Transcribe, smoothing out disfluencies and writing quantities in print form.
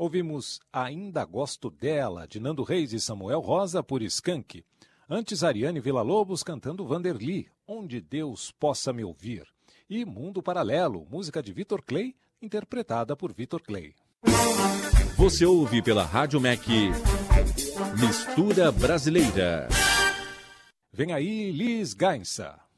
Ouvimos Ainda Gosto Dela, de Nando Reis e Samuel Rosa, por Skank. Antes, Ariane Villa-Lobos cantando Vanderly, Onde Deus Possa Me Ouvir. E Mundo Paralelo, música de Vitor Clay, interpretada por Vitor Clay. Você ouve pela Rádio MEC Mistura Brasileira. Vem aí, Liz Gainsa.